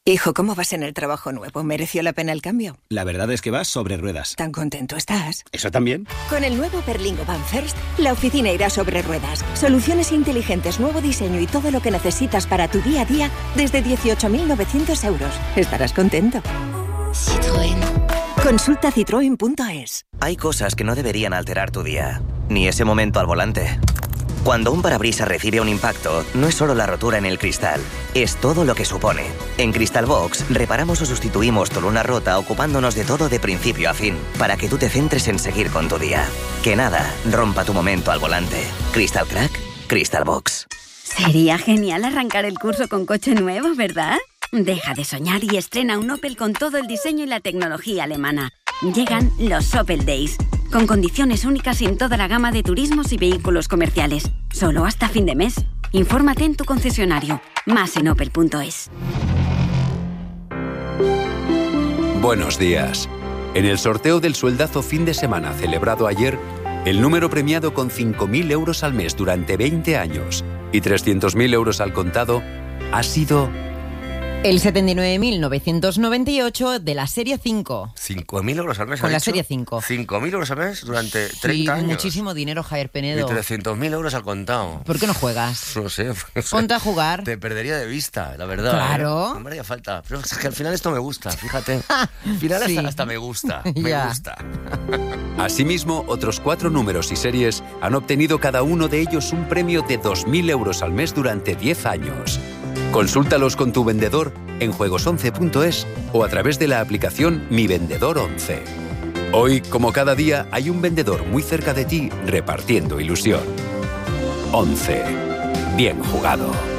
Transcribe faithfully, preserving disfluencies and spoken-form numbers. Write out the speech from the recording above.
Hijo, ¿cómo vas en el trabajo nuevo? ¿Mereció la pena el cambio? La verdad es que vas sobre ruedas. ¿Tan contento estás? ¿Eso también? Con el nuevo Berlingo Van First, la oficina irá sobre ruedas. Soluciones inteligentes, nuevo diseño y todo lo que necesitas para tu día a día desde dieciocho mil novecientos euros. Estarás contento. Citroën. Consulta citroen punto es. Hay cosas que no deberían alterar tu día, ni ese momento al volante. Cuando un parabrisas recibe un impacto, no es solo la rotura en el cristal, es todo lo que supone. En Crystal Box, reparamos o sustituimos tu luna rota ocupándonos de todo de principio a fin, para que tú te centres en seguir con tu día. Que nada rompa tu momento al volante. Crystal Crack, Crystal Box. Sería genial arrancar el curso con coche nuevo, ¿verdad? Deja de soñar y estrena un Opel con todo el diseño y la tecnología alemana. Llegan los Opel Days, con condiciones únicas en toda la gama de turismos y vehículos comerciales. Solo hasta fin de mes. Infórmate en tu concesionario. Más en opel punto es. Buenos días. En el sorteo del sueldazo fin de semana celebrado ayer, el número premiado con cinco mil euros al mes durante veinte años y trescientos mil euros al contado ha sido... el setenta y nueve mil novecientos noventa y ocho de la serie cinco. ¿cinco mil euros al mes? Con la dicho? serie cinco. ¿cinco mil euros al mes durante treinta sí, años? Muchísimo dinero, Javier Penedo. Y trescientos mil euros al contado. ¿Por qué no juegas? No sé. Ponte a jugar. Te perdería de vista, la verdad. Claro. ¿eh? No me haría falta. Pero es que al final esto me gusta, fíjate. Al final Sí. hasta, hasta me gusta. Me Ya. gusta. Asimismo, otros cuatro números y series han obtenido cada uno de ellos un premio de dos mil euros al mes durante diez años. Consúltalos con tu vendedor en juegos once punto es o a través de la aplicación Mi Vendedor once. Hoy, como cada día, hay un vendedor muy cerca de ti repartiendo ilusión. once. Bien jugado.